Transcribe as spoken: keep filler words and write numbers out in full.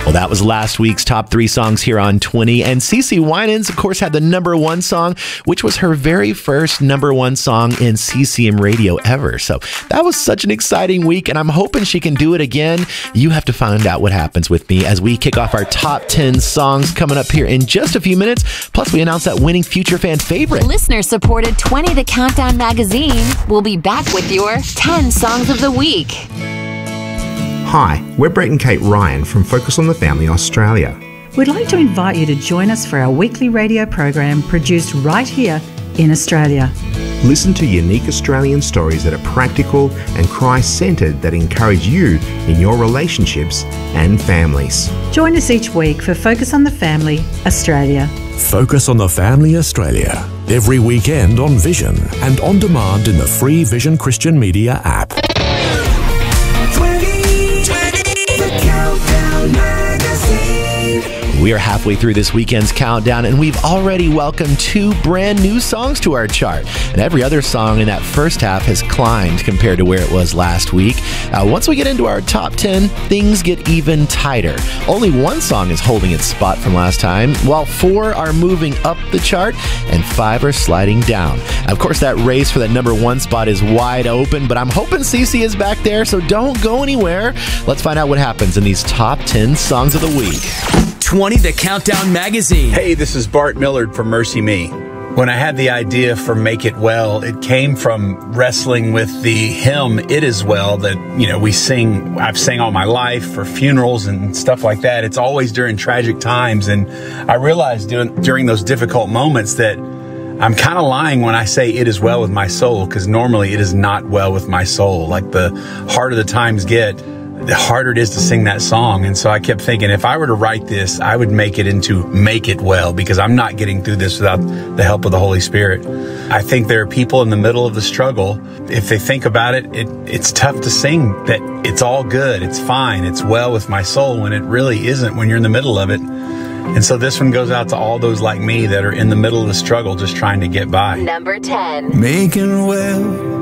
Well, that was last week's top three songs here on twenty. And CeCe Winans, of course, had the number one song, which was her very first number one song in C C M radio ever. So that was such an exciting week, and I'm hoping she can do it again. You have to find out what happens with me as we kick off our top ten songs coming up here in just a few minutes. Plus, we announce that winning Future Fan favorite. Listener-supported twenty The Countdown magazine will be back with your ten songs of the week. Hi, we're Brett and Kate Ryan from Focus on the Family Australia. We'd like to invite you to join us for our weekly radio program produced right here in Australia. Listen to unique Australian stories that are practical and Christ-centred that encourage you in your relationships and families. Join us each week for Focus on the Family Australia. Focus on the Family Australia, every weekend on Vision and on demand in the free Vision Christian Media app. We are halfway through this weekend's countdown, and we've already welcomed two brand new songs to our chart. And every other song in that first half has climbed compared to where it was last week. Uh, once we get into our top ten, things get even tighter. Only one song is holding its spot from last time, while four are moving up the chart and five are sliding down. Of course, that race for that number one spot is wide open, but I'm hoping CeCe is back there, so don't go anywhere. Let's find out what happens in these top ten songs of the week. twenty The Countdown magazine. Hey, this is Bart Millard from Mercy Me. When I had the idea for Make It Well, it came from wrestling with the hymn It Is Well that, you know, we sing, I've sang all my life for funerals and stuff like that. It's always during tragic times. And I realized during, during those difficult moments that I'm kind of lying when I say it is well with my soul, because normally it is not well with my soul. Like, the harder the times get, the harder it is to sing that song. And so I kept thinking, if I were to write this, I would make it into Make It Well, because I'm not getting through this without the help of the Holy Spirit. I think there are people in the middle of the struggle. If they think about it, it it's tough to sing that it's all good, it's fine, it's well with my soul, when it really isn't when you're in the middle of it. And so this one goes out to all those like me that are in the middle of the struggle just trying to get by. Number ten. Making well